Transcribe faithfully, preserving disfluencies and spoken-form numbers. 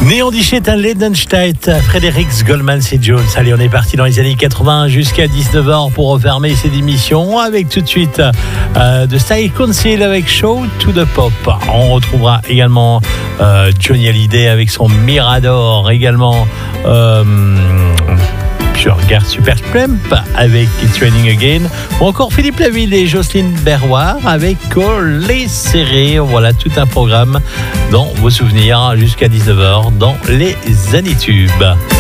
Néon Dichet, un Leidenstadt, Fredericks, Goldman et Jones. Allez, on est parti dans les années quatre-vingts jusqu'à dix-neuf heures pour refermer cette émission avec tout de suite euh, de Style Council avec Show to the Pop. On retrouvera également euh, Johnny Hallyday avec son Mirador, également euh, je regarde Super Plump avec It's Raining Again, ou encore Philippe Laville et Jocelyne Berroir avec Les Serrés. Voilà tout un programme dans vos souvenirs jusqu'à dix-neuf heures dans les années tubes.